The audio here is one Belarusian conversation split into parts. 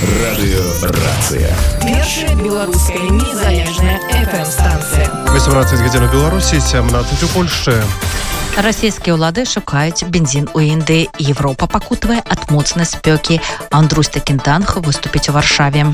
Радыёрацыя. Першая беларуская незалежная FM-станцыя. 18 гадзін у Беларусі, 17 у Польшчы. Расійскія ўлады шукаюць бензін у Індыі. Європа пакутвае ад моцнай спёкі. Андрусь Такінданг выступіць у Варшаве.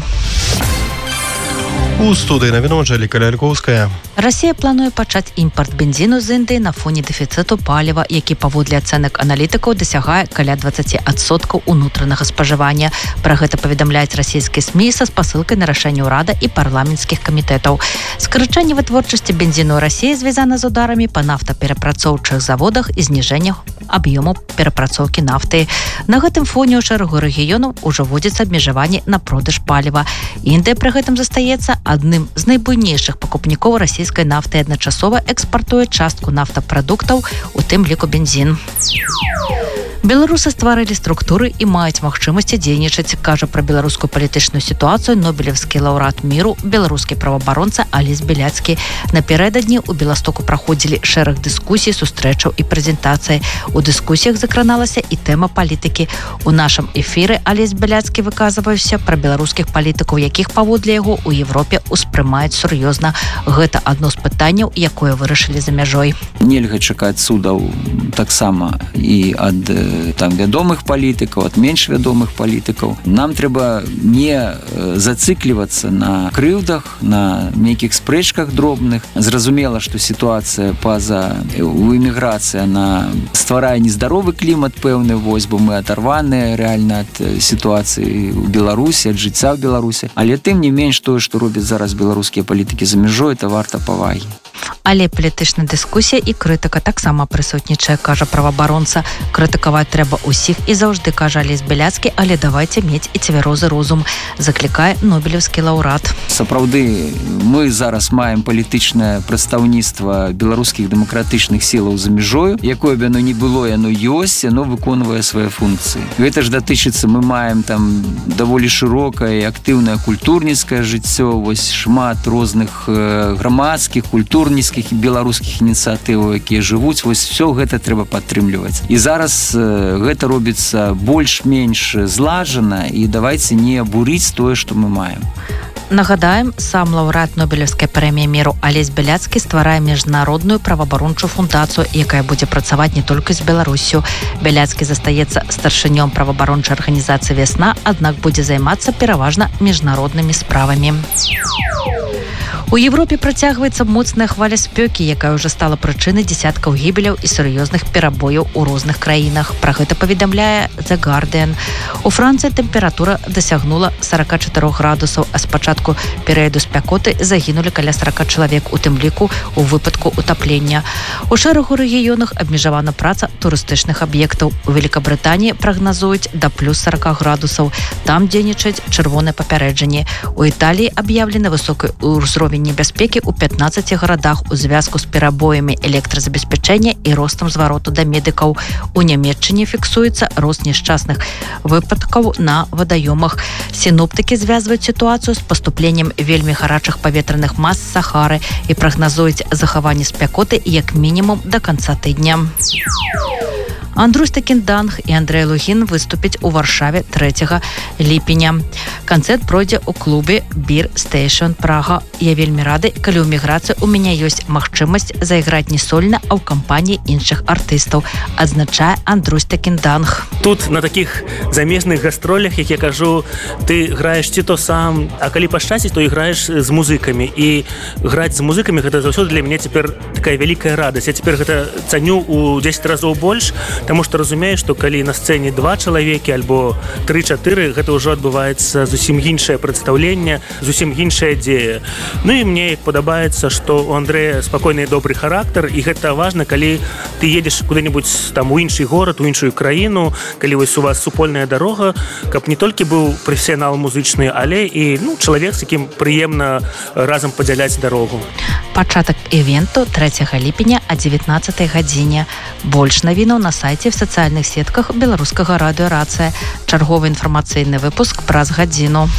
У студыі навіну Анжэліка Ляльковская. Расія плануе пачаць імпарт бензіну з Індыі на фоне дэфіцыту паліва, які паводле ацэнак аналітыкаў дасягае каля 20% унутранага спажывання. Пра гэта паведамляюць расійскія СМІ са спасылкай на рашэнне ўрада і парламенцкіх камітэтаў. Скарачэнне вытворчасці бензіну ў Расіі звязана з ударамі па нафтаперапрацоўчых заводах і зніжэннем аб'ёму перапрацоўкі нафты. На гэтым фоне ў шэрагу рэгіёнаў ужо вводзіцца абмежаванне на продаж паліва. Індыя пры гэтым застаецца адным з найбуйнейшых пакупнікоў расійскай нафты і адначасова экспартуе частку нафтапрадуктаў, у тым ліку бензін. Беларусы стварылі структуры і маюць магчымасці дзейнічаць, кажа пра беларускую палітычную сітуацыю нобелеўскі лаўрэат міру, беларускі праваабаронца Алесь Беляцкі. Напярэдадні ў Беластоку праходзілі шэраг дыскусій, сустрэчаў і прэзентацый. У дыскусіях закраналася і тэма палітыкі. У нашым эфіры Алесь Беляцкі выказваўся пра беларускіх палітыкаў, якіх паводле яго у Европе ўспрымаюць сур'ёзна. Гэта адно з пытанняў, якое вырашылі за мяжой. Нельга чакаць судаў таксама і ад вядомых палітыкаў, ад менш вядомых палітыкаў. Нам трэба не зацыклівацца на крыўдах, на нейкіх спрэчках дробных. Зразумела, што сітуацыя па-за у эміграцыі, она стварае нездаровы клімат пэўны, вось, бо мы адарваныя рэальна ад сітуацыі ў Беларусі, ад жыцця ў Беларусі. Але тым не менш тое, што робяць зараз беларускія палітыкі за мяжой, это варта павагі. Але палітычная дыскусія і крытыка таксама прысутнічае, кажа праваабаронца. Крытыкаваць трэба ўсіх і заўжды, кажа Алесь Беляцкі, але давайце мець і цвярозы розум, заклікае нобелеўскі лаўрэат. Сапраўды, мы зараз маем палітычнае прадстаўніцтва беларускіх дэмакратычных сілаў за мяжою, якое б яно не было, яно ёсць, яно выконвае свае функцыі. Гэта ж датычыцца, мы маем там даволі шырокае і актыўнае культурніцкае жыццё, вось шмат розных грамадскіх, культурніцкіх і беларускіх ініцыятываў, якія жывуць, вось все гэта трэба падтрымліваць. І зараз гэта робіцца больш-менш злажана, і давайце не бурыць тое, што мы маем. Нагадаем, сам лаўрэат нобелеўскай прэміі міру Алесь Беляцкі стварае міжнародную праваабарончую фундацыю, якая будзе працаваць не толькі з Беларуссю. Беляцкі застаецца старшынём праваабарончай арганізацыі «Вясна», аднак будзе займацца пераважна міжнароднымі справамі. У Европе працягваецца моцная хваля спёкі, якая ўжо стала прычынай дзесяткаў гібеляў і сур'ёзных перабояў у розных краінах. Пра гэта паведамляе The Guardian. У Францыі тэмпература дасягнула 44 градусаў, а з пачатку перыяду спякоты загінулі каля 40 чалавек, у тым ліку у выпадку утаплення. У шэрагу рэгіёнах абмежавана праца турыстычных аб'ектаў. У Великабрытаніі прагназуюць да плюс 40 градусаў. Там дзейнічаюць чырвоныя папярэджанні. У Італіі аб'яўлены высокі ўзровень небяспекі ў 15 гарадах у звязку з перабоямі электразабеспячэння і ростам звароту да медыкаў. У Нямецчыне фіксуецца рост нешчасных выпадкаў на вадаёмах. Сіноптыкі звязваюць сітуацыю з паступленнем вельмі гарачых паветраных мас з Сахары і прагназуюць захаванне спякоты як мінімум да канца тыдня. Андрусь Такінданг і Андрэй Лугін выступяць у Варшаве 3 ліпеня. Канцэрт пройдзе ў клубе Beer Station Прага. Я вельмі рады, калі ў міграцыі у мяне ёсць магчымасць зайграць не сольна, а ў кампаніі іншых артыстаў, адзначае Андрусь Такінданг. Тут на такіх замежных гастролях, як я кажу, ты граеш ці то сам, а калі пашчасціць, то іграеш з музыкамі. І граць з музыкамі гэта заўсёды для мяне цяпер такая вялікая радасць. Я цяпер гэта цаню ў 10 разоў больш, таму што разумею, што калі на сцэне 2 чалавекі альбо 3-4, гэта ўжо адбываецца зусім іншае прадстаўленне, зусім іншая дзея. Ну і мне падабаецца, што у Андрэя спакойны і добры характар, і гэта важна, калі ты едзеш куды-небудзь там у іншы горад, у іншую краіну, калі вось у вас супольная дарога, каб не толькі быў прафесіянал музычны, але і чалавек, з якім прыемна разам падзяляць дарогу. Пачатак івенту 3 ліпеня о 19 гадзіне. Больш навінаў на сайце в сацыяльных сетках беларускага радыёрацыя. Чарговы інфармацыйны выпуск праз гадзіну.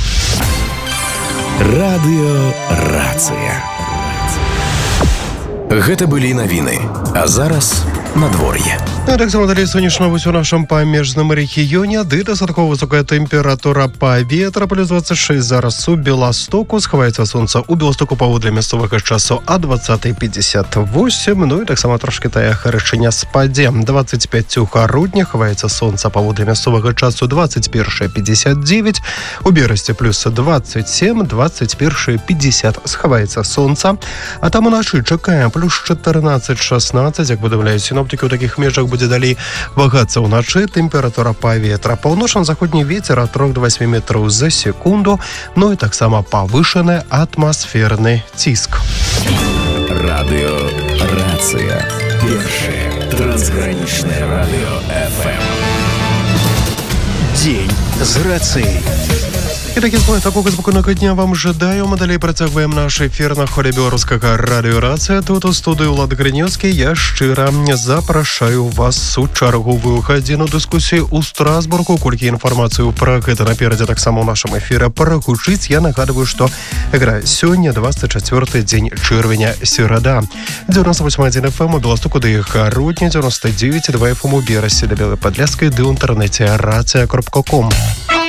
Радыёрацыя. Гэта былі навіны. А зараз надвор'е. Так само далей сонечна вось у нашым памежным рэгіёне, ды дастаткова высокая тэмпература паветра, плюс 26 зараз у Беластоку, схаваецца сонца ў Беластоку паводле мясцовага часу а 20:58, ну і таксама трошки тая гарачыня спадзе. 25 у Гародні, хаваецца сонца паводле мясцовага часу 21:59, у Берасці плюс 27, 21:50 схаваецца сонца, а там уначы чакаем плюс 14-16, як паведамляюць сіноптыкі, у такіх межах будзе далей вагацца ўначы тэмпература паветра. Паўночна-заходні вецер ад 3 до 8 метраў за секунду, ну і таксама павышаны атмасферны ціск. Радыёрацыя. Першае трансгранічнае радыё ФМ. Дзень з рацыяй. І такі слой такога спокойнага дня вам жадаю. Мы далей працягваем наш эфір на холе беларускага радыёрацыя. Тут у студыі Ўлад Грынёўскі. Я шчыра запрашаю вас у чарговую гадзіну дыскусіі ў Страсбургу. Колькі інфармацыю пра гэта наперадзе таксама ў нашым эфіры прагучыць. Я нагадываю, што ігра сёння 24 дзень чэрвеня, серада. 98.1 FM у Беластоку ды Гародні, 99.2 FM у Берасці да Белай Падляшскай ды ў інтэрнэце рацыя.ком.